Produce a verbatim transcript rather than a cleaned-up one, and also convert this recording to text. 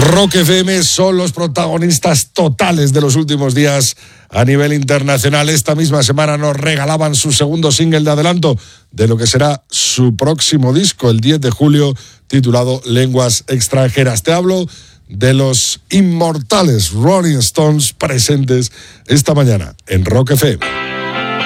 Rock F M son los protagonistas totales de los últimos días a nivel internacional. Esta misma semana nos regalaban su segundo single de adelanto de lo que será su próximo disco, el diez de julio, titulado Lenguas Extranjeras. Te hablo de los inmortales Rolling Stones presentes esta mañana en Rock F M.